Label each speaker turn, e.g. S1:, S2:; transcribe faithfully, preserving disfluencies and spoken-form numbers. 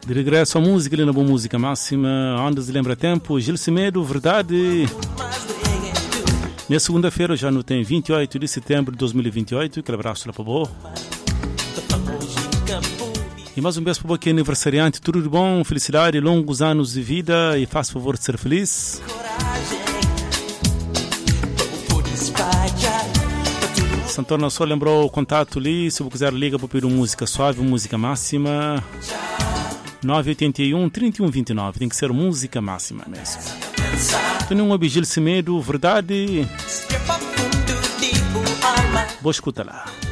S1: De regresso à música, ali na boa música máxima, antes de lembra tempo, Gil Semedo, verdade. Na segunda-feira já não tem vinte e oito de setembro de dois mil e vinte e oito, aquele abraço lá para boa. E mais um beijo para você, aniversariante, tudo de bom, felicidade, longos anos de vida e faz favor de ser feliz. Santana só lembrou o contato ali, se você quiser liga para pedir música suave, música máxima. nove oito um, três um dois nove, tem que ser música máxima mesmo. Tem um Gil Semedo, verdade. Boa escuta lá.